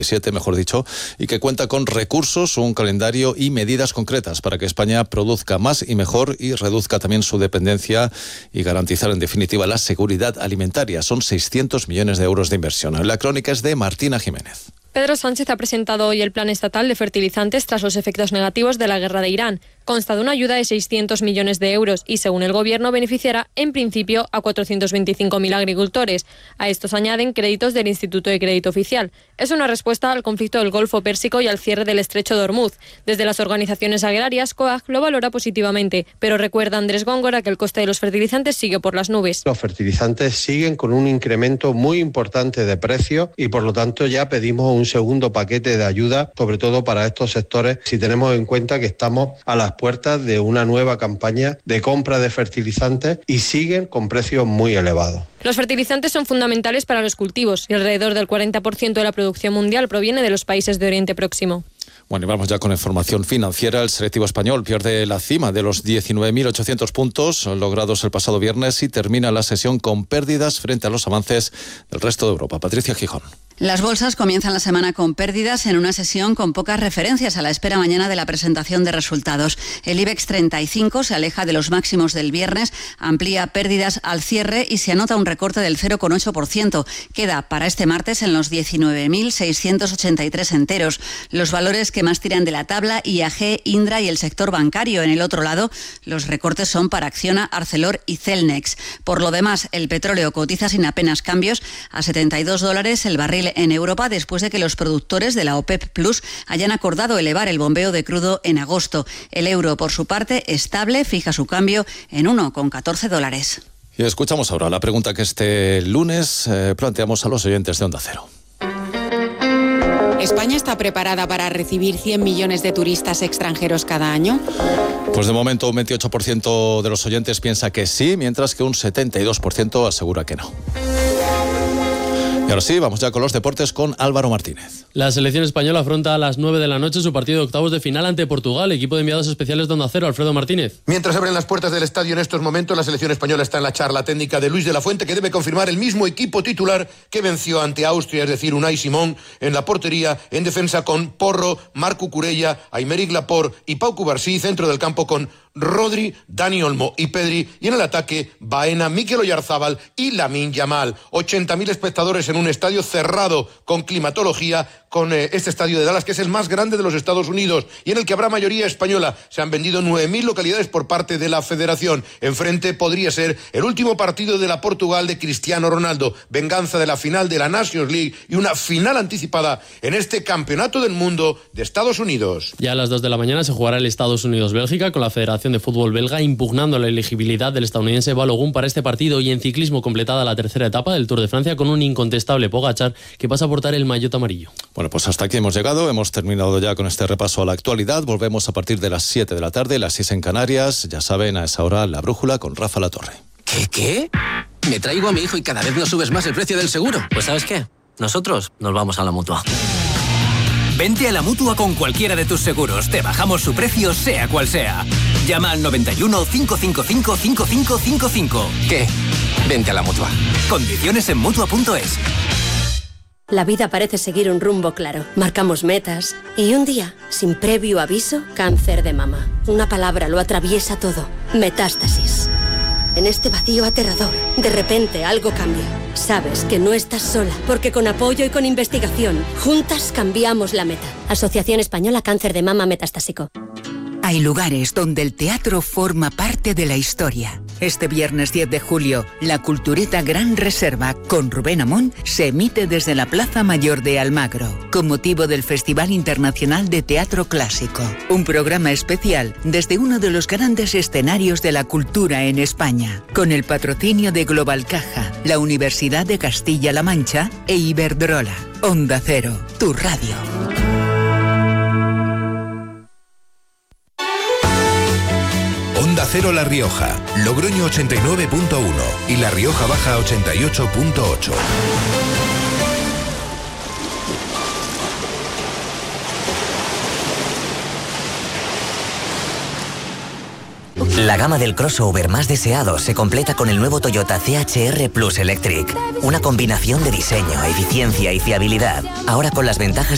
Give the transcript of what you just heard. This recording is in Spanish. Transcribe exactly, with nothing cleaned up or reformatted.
siete, mejor dicho, y que cuenta con recursos, un calendario y medidas concretas para que España produzca más y mejor y reduzca también su dependencia y garantizar en definitiva la seguridad alimentaria. Son seiscientos millones de euros de inversión. La crónica es de Martina Jiménez. Pedro Sánchez ha presentado hoy el Plan Estatal de Fertilizantes tras los efectos negativos de la guerra de Irán. Consta de una ayuda de seiscientos millones de euros y, según el Gobierno, beneficiará en principio a cuatrocientos veinticinco mil agricultores. A estos añaden créditos del Instituto de Crédito Oficial. Es una respuesta al conflicto del Golfo Pérsico y al cierre del Estrecho de Hormuz. Desde las organizaciones agrarias, COAG lo valora positivamente, pero recuerda Andrés Góngora que el coste de los fertilizantes sigue por las nubes. Los fertilizantes siguen con un incremento muy importante de precios y, por lo tanto, ya pedimos un segundo paquete de ayuda, sobre todo para estos sectores, si tenemos en cuenta que estamos a las puertas de una nueva campaña de compra de fertilizantes y siguen con precios muy elevados. Los fertilizantes son fundamentales para los cultivos y alrededor del cuarenta por ciento de la producción mundial proviene de los países de Oriente Próximo. Bueno, y vamos ya con información financiera. El selectivo español pierde la cima de los diecinueve mil ochocientos puntos logrados el pasado viernes y termina la sesión con pérdidas frente a los avances del resto de Europa. Patricia Gijón. Las bolsas comienzan la semana con pérdidas en una sesión con pocas referencias a la espera mañana de la presentación de resultados. El IBEX treinta y cinco se aleja de los máximos del viernes, amplía pérdidas al cierre y se anota un recorte del cero coma ocho por ciento. Queda para este martes en los diecinueve mil seiscientos ochenta y tres enteros. Los valores que más tiran de la tabla, I A G, Indra y el sector bancario. En el otro lado, los recortes son para Acciona, Arcelor y Celnex. Por lo demás, el petróleo cotiza sin apenas cambios a setenta y dos dólares el barril en Europa después de que los productores de la OPEP Plus hayan acordado elevar el bombeo de crudo en agosto. El euro, por su parte, estable, fija su cambio en uno coma catorce dólares. Y escuchamos ahora la pregunta que este lunes eh, planteamos a los oyentes de Onda Cero. ¿España está preparada para recibir cien millones de turistas extranjeros cada año? Pues de momento un veintiocho por ciento de los oyentes piensa que sí, mientras que un setenta y dos por ciento asegura que no. Y ahora sí, vamos ya con los deportes con Álvaro Martínez. La selección española afronta a las nueve de la noche su partido de octavos de final ante Portugal. Equipo de enviados especiales de Onda Cero, Alfredo Martínez. Mientras abren las puertas del estadio en estos momentos, la selección española está en la charla técnica de Luis de la Fuente, que debe confirmar el mismo equipo titular que venció ante Austria, es decir, Unai Simón en la portería, en defensa con Porro, Marc Cucurella, Aymeric Laporte y Pau Cubarsí, centro del campo con Rodri, Dani Olmo y Pedri, y en el ataque Baena, Mikel Oyarzábal y Lamine Yamal. ochenta mil espectadores en un estadio cerrado con climatología, con eh, este estadio de Dallas, que es el más grande de los Estados Unidos y en el que habrá mayoría española. Se han vendido nueve mil localidades por parte de la federación. Enfrente podría ser el último partido de la Portugal de Cristiano Ronaldo, venganza de la final de la Nations League y una final anticipada en este campeonato del mundo de Estados Unidos. Ya a las dos de la mañana se jugará el Estados Unidos-Bélgica, con la Federación de Fútbol belga impugnando la elegibilidad del estadounidense Balogun para este partido, y en ciclismo completada la tercera etapa del Tour de Francia con un incontestable Pogačar que pasa a portar el maillot amarillo. Bueno, pues hasta aquí hemos llegado, hemos terminado ya con este repaso a la actualidad. Volvemos a partir de las siete de la tarde, las seis en Canarias. Ya saben, a esa hora La Brújula con Rafa Latorre. ¿Qué, qué? Me traigo a mi hijo y cada vez no subes más el precio del seguro. Pues ¿sabes qué? Nosotros nos vamos a la Mutua. Vente a la Mutua con cualquiera de tus seguros. Te bajamos su precio, sea cual sea. Llama al noventa y uno, cinco cinco cinco, cinco cinco cinco cinco. ¿Qué? Vente a la Mutua. Condiciones en Mutua punto es. La vida parece seguir un rumbo claro. Marcamos metas y un día, sin previo aviso, cáncer de mama. Una palabra lo atraviesa todo. Metástasis. En este vacío aterrador, de repente algo cambia. Sabes que no estás sola, porque con apoyo y con investigación, juntas cambiamos la meta. Asociación Española Cáncer de Mama Metastásico. Hay lugares donde el teatro forma parte de la historia. Este viernes diez de julio, la Cultureta Gran Reserva con Rubén Amón se emite desde la Plaza Mayor de Almagro, con motivo del Festival Internacional de Teatro Clásico. Un programa especial desde uno de los grandes escenarios de la cultura en España, con el patrocinio de Global Caja, la Universidad de Castilla-La Mancha e Iberdrola. Onda Cero, tu radio. Onda Cero La Rioja, Logroño ochenta y nueve punto uno y La Rioja Baja ochenta y ocho punto ocho. La gama del crossover más deseado se completa con el nuevo Toyota C H R Plus Electric. Una combinación de diseño, eficiencia y fiabilidad. Ahora con las ventajas